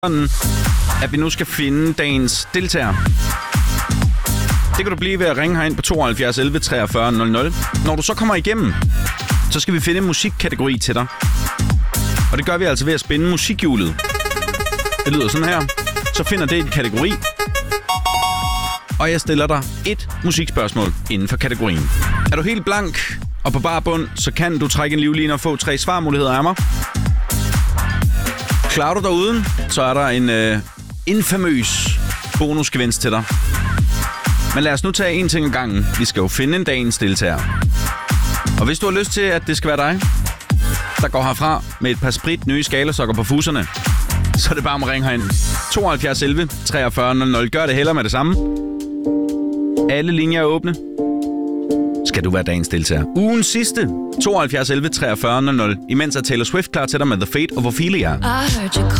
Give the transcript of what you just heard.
at vi nu skal finde dagens deltager. Det kan du blive ved at ringe herind på 72 11 43 00. Når du så kommer igennem, så skal vi finde en musikkategori til dig. Og det gør vi altså ved at spænde musikhjulet. Det lyder sådan her. Så finder det en kategori. Og jeg stiller dig et musikspørgsmål inden for kategorien. Er du helt blank og på bar bund, så kan du trække en livline og få 3 svarmuligheder af mig. Klarer du dig uden, så er der en infamøs bonusgevinst til dig. Men lad os nu tage en ting ad gangen. Vi skal jo finde en dagens deltager. Og hvis du har lyst til, at det skal være dig, der går herfra med et par sprit nye skalasokker på fuserne, så er det bare at ringe herind. 72 11 43 00. Gør det heller med det samme. Alle linjer er åbne. Skal du være dagens deltager. Ugens sidste. 72 11 43 00. Imens er Taylor Swift klar til dig med The Fate of Ophelia.